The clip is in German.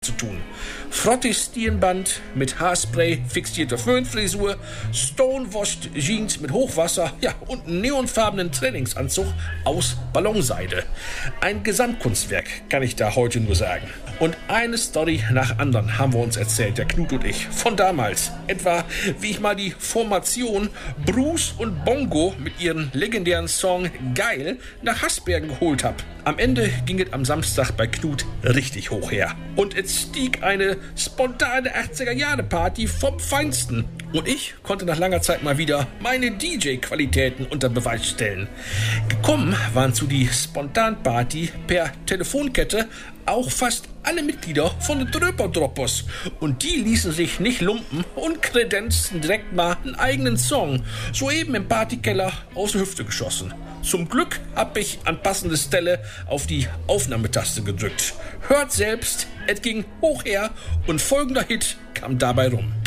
zu tun. Frottes Stirnband mit Haarspray, fixierte Föhnfrisur, Stonewashed Jeans mit Hochwasser, ja, und einen neonfarbenen Trainingsanzug aus Ballonseide. Ein Gesamtkunstwerk, kann ich da heute nur sagen. Und eine Story nach anderen haben wir uns erzählt, der Knut und ich, von damals. Etwa, wie ich mal die Formation Bruce und Bongo mit ihrem legendären Song Geil nach Hasbergen geholt habe. Am Ende ging es am Samstag bei Knut richtig hoch her. Und es stieg eine spontane 80er-Jahre-Party vom Feinsten. Und ich konnte nach langer Zeit mal wieder meine DJ-Qualitäten unter Beweis stellen. Gekommen waren zu die Spontanparty per Telefonkette auch fast alle Mitglieder von den Dröperdroppers. Und die ließen sich nicht lumpen und kredenzten direkt mal einen eigenen Song, soeben im Partykeller aus der Hüfte geschossen. Zum Glück hab ich an passender Stelle auf die Aufnahmetaste gedrückt. Hört selbst, es ging hoch her und folgender Hit kam dabei rum.